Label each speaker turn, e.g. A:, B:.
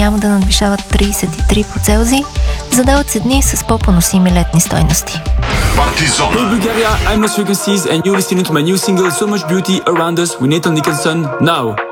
A: няма да надвишават 33 по Целзий. Задават се дни с по-поносими летни стойности.
B: Hey Bulgaria, I'm Lost Frequencies and you're listening to my new single So Much Beauty Around Us with Nathan Nicholson now.